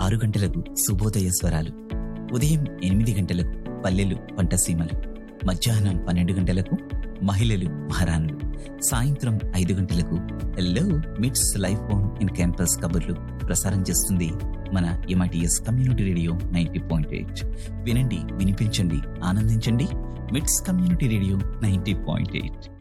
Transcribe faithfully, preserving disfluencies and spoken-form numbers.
ఆరు గంటలకు శుభోదయ స్వరాలు, ఉదయం ఎనిమిది గంటలకు పల్లెలు పంటసీమలు, మధ్యాహ్నం పన్నెండు గంటలకు మహిళలు మహారాణులు, సాయంత్రం ఐదు గంటలకు హలో మిట్స్ లైఫ్ ఆన్ ఇన్ క్యాంపస్ కబుర్లు ప్రసారం చేస్తుంది మన MITS community radio ninety point eight. వినండి, వినిపించండి, ఆనందించండి. మిట్స్ community radio ninety point eight.